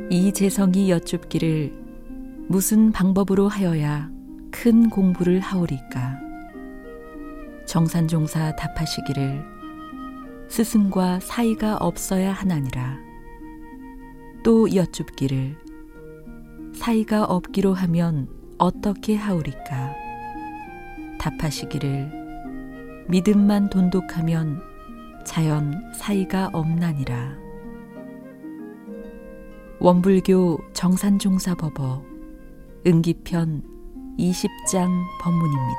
이재성이 여쭙기를 무슨 방법으로 하여야 큰 공부를 하오리까. 정산종사 답하시기를 스승과 사이가 없어야 하나니라. 또 여쭙기를 사이가 없기로 하면 어떻게 하오리까. 답하시기를 믿음만 돈독하면 자연 사이가 없나니라. 원불교 정산종사법어 응기편 20장 법문입니다.